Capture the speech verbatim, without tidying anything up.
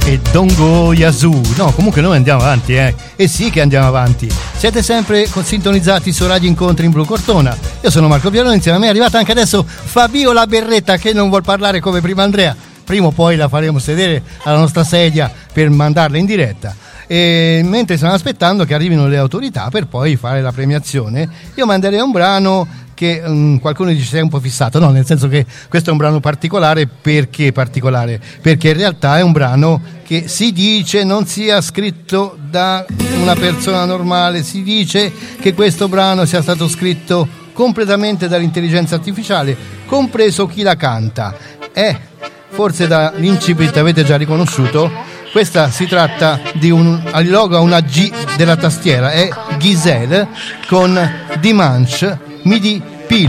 e Dongo Yazoo. No, comunque noi andiamo avanti, eh. E sì che andiamo avanti. Siete sempre sintonizzati su Radio Incontri in Blu Cortona. Io sono Marco Pieroni, insieme a me è arrivata anche adesso Fabiola Berretta, che non vuol parlare come prima Andrea. Prima o poi la faremo sedere alla nostra sedia per mandarla in diretta. E mentre stiamo aspettando che arrivino le autorità per poi fare la premiazione, io manderei un brano che um, qualcuno dice sei un po' fissato. No, nel senso che questo è un brano particolare. Perché particolare? Perché in realtà è un brano che si dice non sia scritto da una persona normale, si dice che questo brano sia stato scritto completamente dall'intelligenza artificiale, compreso chi la canta. Eh, forse dall'incipit avete già riconosciuto. Questa si tratta di un il logo a una G della tastiera, è Giselle con Dimanche Midi